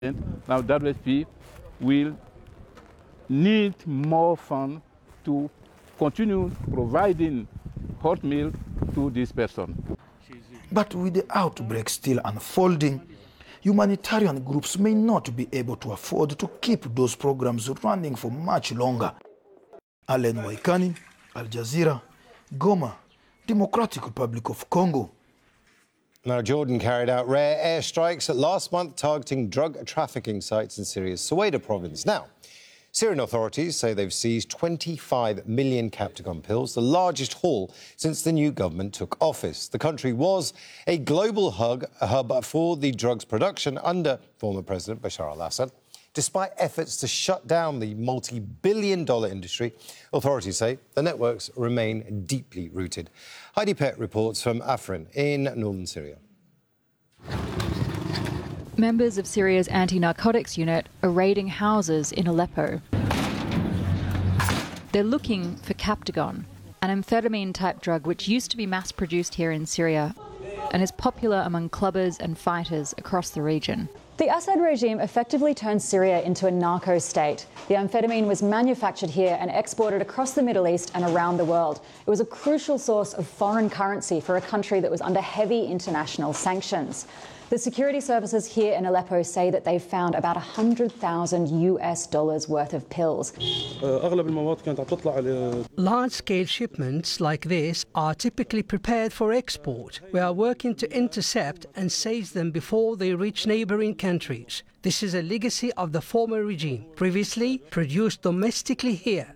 Now WFP will need more funds to continue providing hot milk to this person. But with the outbreak still unfolding, humanitarian groups may not be able to afford to keep those programs running for much longer. Alen Waikani, Al Jazeera, Goma, Democratic Republic of Congo. Now, Jordan carried out rare airstrikes last month targeting drug trafficking sites in Syria's Suwaida province. Now, Syrian authorities say they've seized 25 million Captagon pills, the largest haul since the new government took office. The country was a global hub for the drugs production under former President Bashar al-Assad. Despite efforts to shut down the multi-billion-dollar industry, authorities say the networks remain deeply rooted. Heidi Pett reports from Afrin in northern Syria. Members of Syria's anti-narcotics unit are raiding houses in Aleppo. They're looking for Captagon, an amphetamine-type drug which used to be mass-produced here in Syria and is popular among clubbers and fighters across the region. The Assad regime effectively turned Syria into a narco state. The amphetamine was manufactured here and exported across the Middle East and around the world. It was a crucial source of foreign currency for a country that was under heavy international sanctions. The security services here in Aleppo say that they've found about $100,000 worth of pills. Large-scale shipments like this are typically prepared for export. We are working to intercept and seize them before they reach neighboring countries. This is a legacy of the former regime, previously produced domestically here.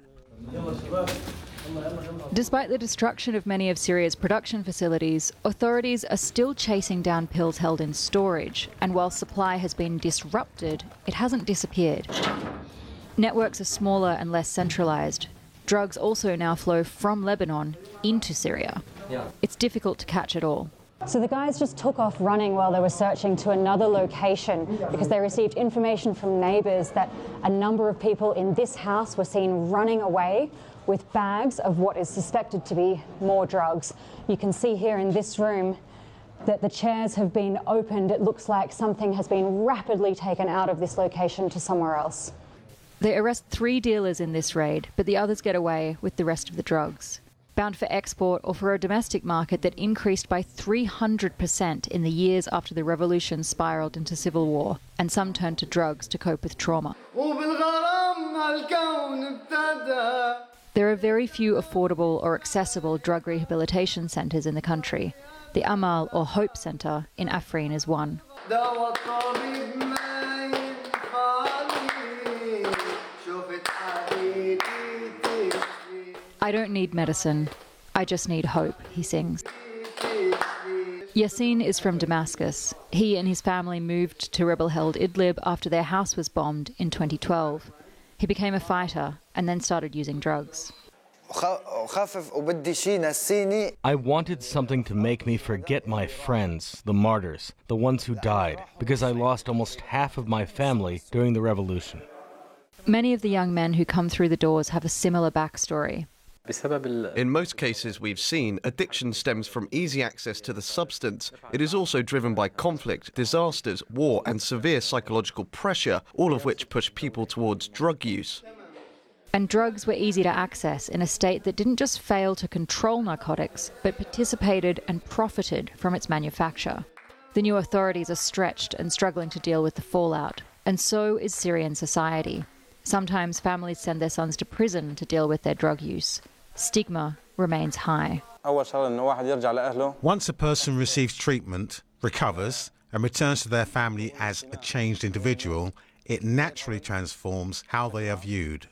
Despite the destruction of many of Syria's production facilities, authorities are still chasing down pills held in storage, and while supply has been disrupted, it hasn't disappeared. Networks are smaller and less centralised. Drugs also now flow from Lebanon into Syria. It's difficult to catch it all. So the guys just took off running while they were searching to another location because they received information from neighbours that a number of people in this house were seen running away with bags of what is suspected to be more drugs. You can see here in this room that the chairs have been opened. It looks like something has been rapidly taken out of this location to somewhere else. They arrest 3 dealers in this raid, but the others get away with the rest of the drugs. Bound for export or for a domestic market that increased by 300% in the years after the revolution spiraled into civil war, and some turned to drugs to cope with trauma. There are very few affordable or accessible drug rehabilitation centres in the country. The Amal or Hope Centre in Afrin is one. I don't need medicine, I just need hope, he sings. Yassin is from Damascus. He and his family moved to rebel-held Idlib after their house was bombed in 2012. He became a fighter and then started using drugs. I wanted something to make me forget my friends, the martyrs, the ones who died, because I lost almost half of my family during the revolution. Many of the young men who come through the doors have a similar backstory. In most cases we've seen, addiction stems from easy access to the substance. It is also driven by conflict, disasters, war and severe psychological pressure, all of which push people towards drug use. And drugs were easy to access in a state that didn't just fail to control narcotics, but participated and profited from its manufacture. The new authorities are stretched and struggling to deal with the fallout, and so is Syrian society. Sometimes families send their sons to prison to deal with their drug use. Stigma remains high. Once a person receives treatment, recovers, and returns to their family as a changed individual, it naturally transforms how they are viewed.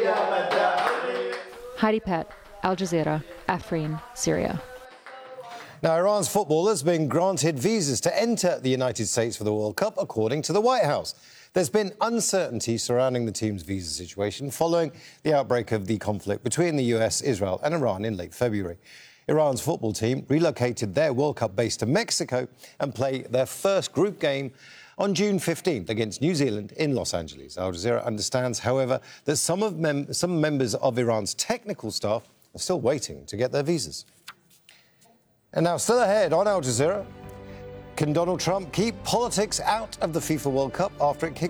Heidi Pett, Al Jazeera, Afrin, Syria. Now, Iran's footballers have been granted visas to enter the United States for the World Cup, according to the White House. There's been uncertainty surrounding the team's visa situation following the outbreak of the conflict between the US, Israel and Iran in late February. Iran's football team relocated their World Cup base to Mexico and play their first group game on June 15th against New Zealand in Los Angeles. Al Jazeera understands, however, that some members of Iran's technical staff are still waiting to get their visas. And now, still ahead on Al Jazeera, Can Donald Trump keep politics out of the FIFA World Cup after it kicked